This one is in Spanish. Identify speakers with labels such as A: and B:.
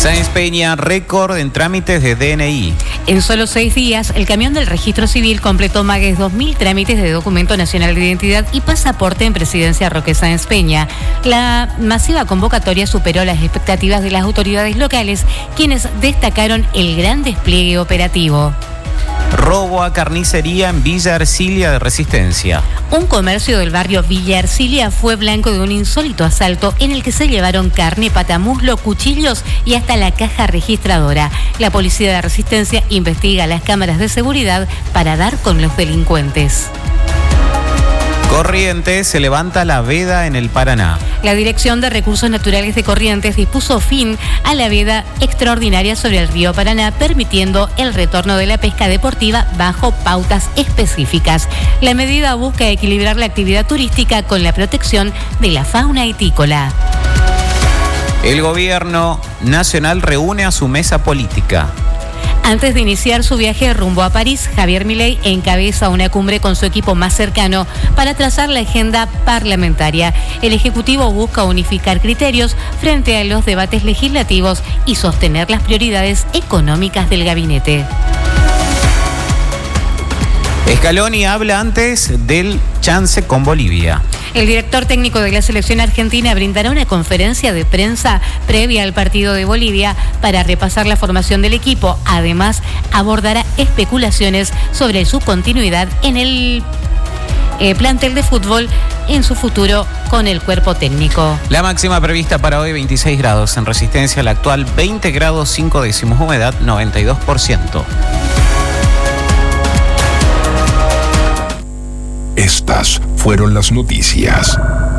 A: Sáenz Peña, récord en trámites de DNI.
B: En solo 6 días, el camión del Registro Civil completó más de 2.000 trámites de documento nacional de identidad y pasaporte en Presidencia Roque Sáenz Peña. La masiva convocatoria superó las expectativas de las autoridades locales, quienes destacaron el gran despliegue operativo.
A: Robo a carnicería en Villa Ercilia de Resistencia.
B: Un comercio del barrio Villa Ercilia fue blanco de un insólito asalto en el que se llevaron carne, patamuslo, cuchillos y hasta la caja registradora. La policía de Resistencia investiga las cámaras de seguridad para dar con los delincuentes.
A: Corrientes se levanta la veda en el Paraná.
B: La Dirección de Recursos Naturales de Corrientes dispuso fin a la veda extraordinaria sobre el río Paraná, permitiendo el retorno de la pesca deportiva bajo pautas específicas. La medida busca equilibrar la actividad turística con la protección de la fauna hitícola.
A: El gobierno nacional reúne a su mesa política.
B: Antes de iniciar su viaje rumbo a París, Javier Milei encabeza una cumbre con su equipo más cercano para trazar la agenda parlamentaria. El Ejecutivo busca unificar criterios frente a los debates legislativos y sostener las prioridades económicas del gabinete.
A: Scaloni habla antes del chance con Bolivia.
B: El director técnico de la selección argentina brindará una conferencia de prensa previa al partido de Bolivia para repasar la formación del equipo. Además, abordará especulaciones sobre su continuidad en el plantel de fútbol en su futuro con el cuerpo técnico.
A: La máxima prevista para hoy 26 grados, en Resistencia la actual 20 grados 5 décimos, humedad 92%.
C: Estas fueron las noticias.